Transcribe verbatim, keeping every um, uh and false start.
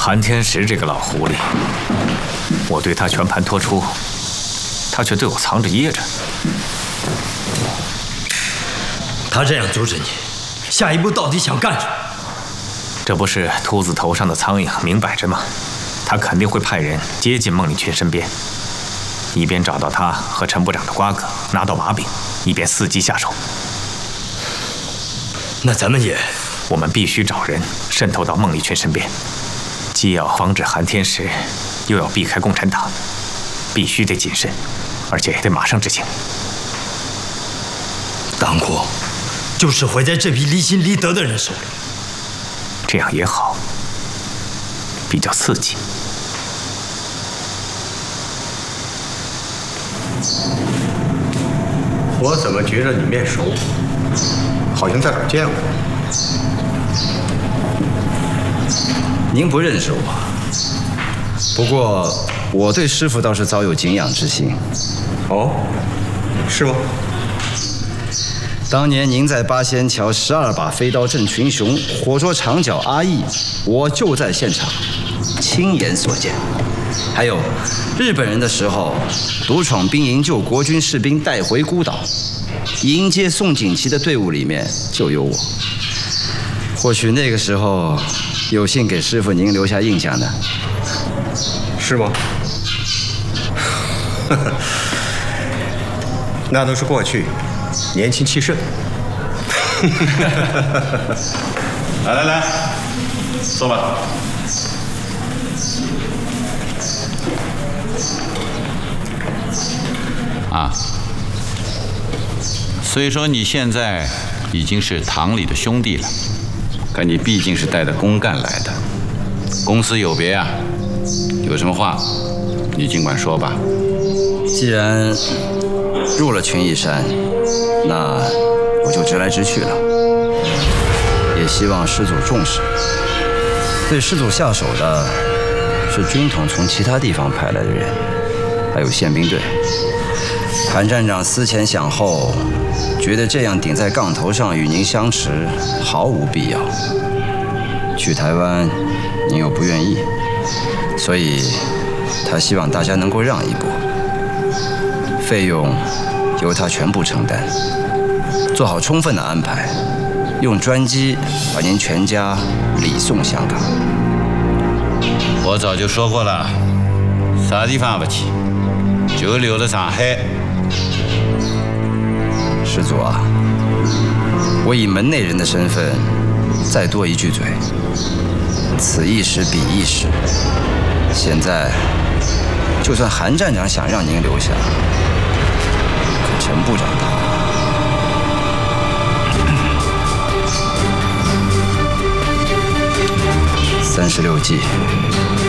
韩天石这个老狐狸，我对他全盘托出，他却对我藏着掖着。 他这样阻止你，下一步到底想干什么？ 这不是秃子头上的苍蝇，明摆着吗？他肯定会派人接近孟丽群身边，一边找到他和陈部长的瓜葛，拿到把柄，一边伺机下手。 那咱们也， 我们必须找人渗透到孟丽群身边，既要防止韩天石，又要避开共产党，必须得谨慎，而且得马上执行。 党国就是毁在这批离心离德的人手里， 这样也好，比较刺激。 我怎么觉着你面熟，好像在哪儿见过？ 您不认识我，不过我对师傅倒是早有敬仰之心。 哦，是吗？ 当年您在八仙桥十二把飞刀震群雄，火捉长脚阿义，我就在现场，亲眼所见。还有日本人的时候，独闯兵营救国军士兵带回孤岛，迎接宋锦旗的队伍里面就有我。或许那个时候有幸给师傅您留下印象呢。 是吗？那都是过去，年轻气盛。 来来来，坐吧。啊，虽说你现在已经是堂里的兄弟了，可你毕竟是带着公干来的，公私有别啊。有什么话，你尽管说吧。 既然入了群义山，那我就直来直去了。也希望师祖重视。对师祖下手的是军统从其他地方派来的人，还有宪兵队。韩站长思前想后，觉得这样顶在杠头上与您相持毫无必要。去台湾，您又不愿意，所以他希望大家能够让一步，费用由他全部承担，做好充分的安排，用专机把您全家礼送香港。 我早就说过了，啥地方不去，就留在上海。 师祖啊，我以门内人的身份，再多一句嘴，此一时彼一时。现在，就算韩站长想让您留下，可陈部长他……三十六计，